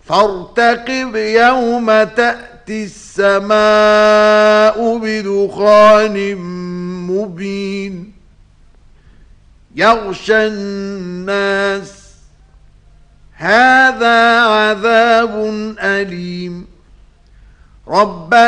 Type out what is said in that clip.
فارتقب يوم تأتي السماء بدخان مبين يغشى الناس هذا عذاب أليم ربنا